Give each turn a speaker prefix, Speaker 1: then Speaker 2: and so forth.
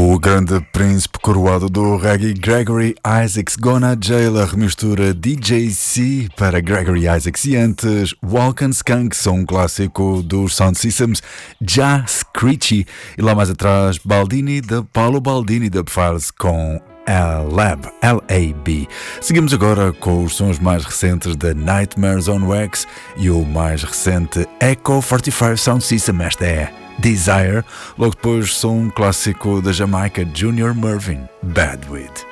Speaker 1: O grande príncipe coroado do reggae, Gregory Isaacs, Gonna Jail, a remistura DJC para Gregory Isaacs, e antes Walkin' Skunks, um clássico dos Sound Systems, Já Screechy, e lá mais atrás Baldini, de Paolo Baldini, da Pfars, com Lab, L-A-B. Seguimos agora com os sons mais recentes da Nightmares on Wax e o mais recente Echo 45 Sound System. Esta é Desire. Logo depois, som clássico da Jamaica, Junior Murvin, Bad Weed.